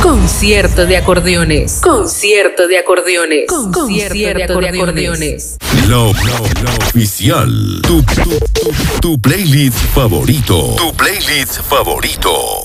Concierto de acordeones. Concierto de acordeones. Concierto de acordeones. La oficial. Tu playlist favorito. Tu playlist favorito.